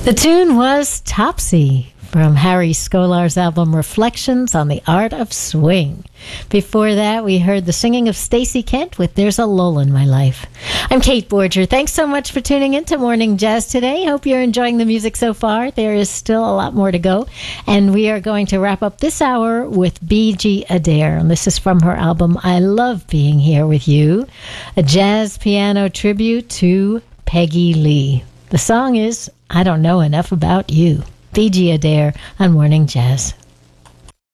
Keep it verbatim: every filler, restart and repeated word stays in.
The tune was Topsy from Harry Scolar's album Reflections on the Art of Swing. Before that, we heard the singing of Stacey Kent with There's a Lull in My Life. I'm Kate Borger. Thanks so much for tuning in to Morning Jazz today. Hope you're enjoying the music so far. There is still a lot more to go. And we are going to wrap up this hour with B.G. Adair. And this is from her album I Love Being Here With You, a jazz piano tribute to Peggy Lee. The song is I Don't Know Enough About You. B G. Adair on Morning Jazz.